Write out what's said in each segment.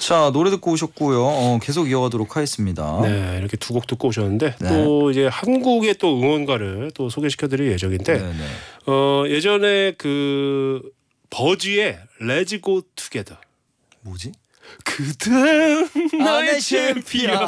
자, 노래 듣고 오셨고요. 계속 이어가도록 하겠습니다. 네, 이렇게 두 곡 듣고 오셨는데 네. 또 이제 한국의 또 응원가를 또 소개시켜드릴 예정인데 네네. 예전에 그 버즈의 Let's Go Together. 뭐지? 그댄 나의 챔피언.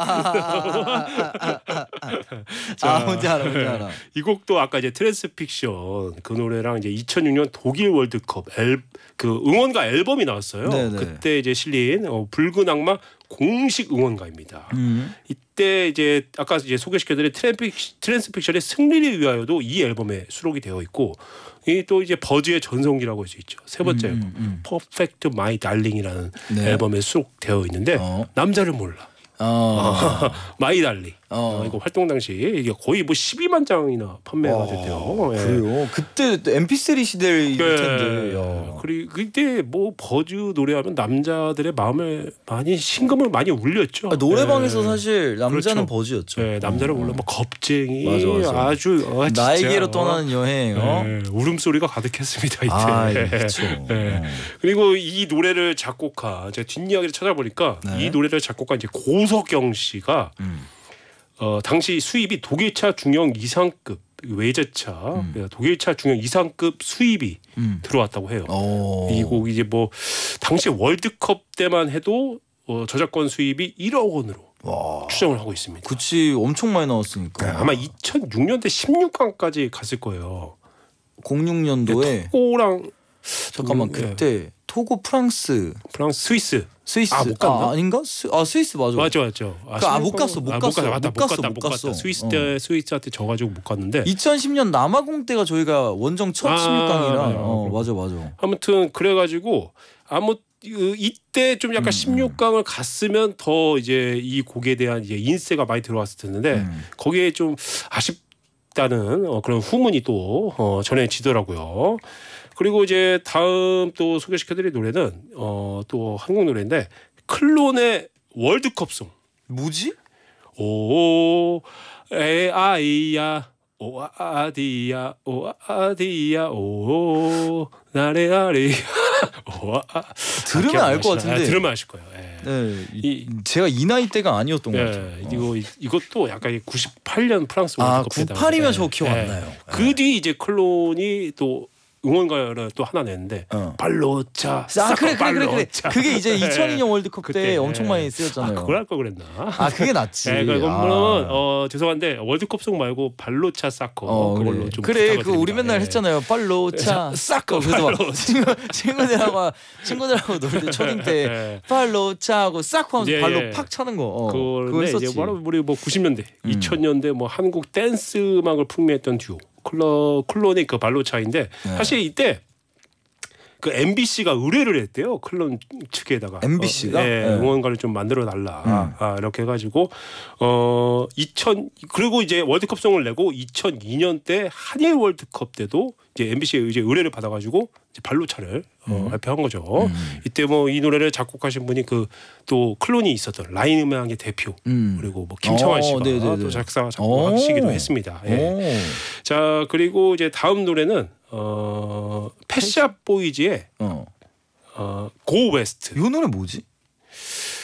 뭔지 알아. 이 곡도 아까 이제 트랜스픽션 그 노래랑 이제 2006년 독일 월드컵 그 응원가 앨범이 나왔어요. 네네. 그때 이제 실린 붉은 악마 공식 응원가입니다. 이때 이제 아까 이제 소개시켜드린 트랜스픽션의 승리를 위하여도 이 앨범에 수록이 되어 있고 이 또 이제 버즈의 전성기라고 할 수 있죠. 세 번째 앨범 Perfect My Darling이라는 네. 앨범에 수록되어 있는데 남자를 몰라. 마이 달리. 이거 활동 당시 이게 거의 뭐 12만 장이나 판매가 됐대요. 예. 그래요. 그때 MP3 시대일 텐데. 그리고 그때 뭐 버즈 노래하면 남자들의 마음을 많이 심금을 많이 울렸죠. 노래방에서 사실 남자는 그렇죠. 버즈였죠. 네, 남자를 몰라 뭐 겁쟁이 맞아. 아주 진짜, 나에게로 떠나는 여행. 울음소리가 가득했습니다 이때. 그렇죠. 그리고 이 노래를 작곡한 제가 뒷이야기를 찾아보니까 이 노래를 작곡한 이제 고석영 씨가 당시 수입이 독일차 중형 이상급 외제차 독일차 중형 이상급 수입이 들어왔다고 해요. 이 곡이 이제 뭐 당시 월드컵 때만 해도 저작권 수입이 1억 원으로 추정을 하고 있습니다. 그치, 엄청 많이 나왔으니까. 네, 아마 2006년대 16강까지 갔을 거예요. 06년도에 토고랑 잠깐만 그때 토고, 프랑스, 스위스 못 갔나? 아닌가? 스위스 맞아. 못 갔어. 스위스한테 져가지고 못 갔는데 2010년 남아공 때가 저희가 원정 첫 16강이라 맞아. 아무튼 그래가지고 이때 좀 약간 16강을 갔으면 더 이제 이 곡에 대한 이제 인세가 많이 들어왔을 텐데 거기에 좀 아쉽다는 그런 후문이 또 전해지더라고요. 그리고 이제 다음 또 소개시켜드릴 노래는 또 한국 노래인데 클론의 월드컵송. 뭐지? 오 에아이야 오아디야 오아디야 오 나레아리 들으면 알 것 같은데. 들으면 아실 거예요. 네, 제가 이 나이 때가 아니었던 것 같아요. 이것도 약간 98년 프랑스 월드컵 때다. 98이면 저 기억 안 나요. 그 뒤 이제 클론이 또 응원가를 또 하나 냈는데 발로차. 그래. 그게 이제 2002년 월드컵 때 엄청 많이 쓰였잖아요. 그걸 할 걸 그랬나? 그게 낫지. 그건 죄송한데 월드컵송 말고 발로차 사커 그걸로 좀 그래. 그 우리 맨날 했잖아요. 발로차 사커. 그래서 친구들하고 놀 때 초딩 때 발로차 하고 사커 하면서 발로 팍 차는 거. 그거 했었지. 이제 바로 우리 뭐 90년대, 2000년대 뭐 한국 댄스 음악을 풍미했던 듀오. 클론이 그 발로차인데 사실 이때 그 MBC가 의뢰를 했대요. 클론 측에다가 MBC가 응원가를 좀 만들어 달라. 이렇게 해가지고 그리고 이제 월드컵송을 내고 2002년 때 한일 월드컵 때도 이제 MBC에 이제 의뢰를 받아가지고 이제 발로차를 발표한 거죠. 이때 뭐 이 노래를 작곡하신 분이 그 또 클론이 있었던 라인 음악의 대표 그리고 뭐 김창완 씨가 또 작곡하시기도 했습니다. 자, 그리고 이제 다음 노래는 펫샵 보이즈의 고 웨스트. 이 노래 뭐지?